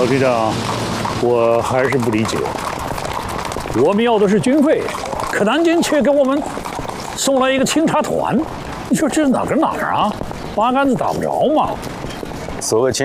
老局长，我还是不理解，我们要的是军费，可南京却给我们送来一个清查团，你说这是哪跟哪儿啊？八竿子打不着嘛。 所谓清